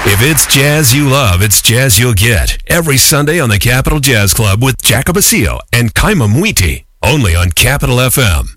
If it's jazz you love, it's jazz you'll get. Every Sunday on the Capital Jazz Club with Jacob Asillo and Kaima Mwiti. Only on Capital FM.